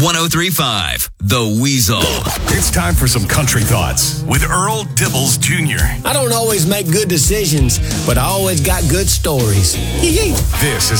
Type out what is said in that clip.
103.5 The Weasel. It's time for some country thoughts with Earl Dibbles Jr. I don't always make good decisions, but I always got good stories. This is